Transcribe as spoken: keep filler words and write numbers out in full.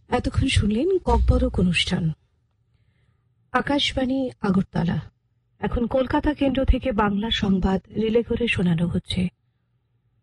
এতক্ষণ শুনলেন ককবরক অনুষ্ঠান। আকাশবাণী আগরতলা। এখন কলকাতা কেন্দ্র থেকে বাংলা সংবাদ রিলে করে শোনানো হচ্ছে।